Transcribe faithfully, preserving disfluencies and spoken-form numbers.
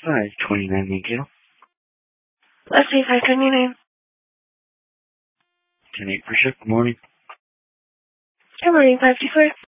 five twenty-nine, Miguel. Leslie, five twenty-nine. ten eight for shift. Good morning. Good morning, five two four.